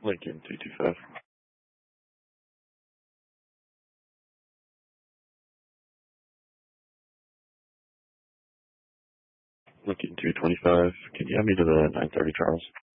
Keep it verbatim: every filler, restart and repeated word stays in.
Lincoln two two five. Lincoln two twenty-five. Can you have me to the nine thirty Charles?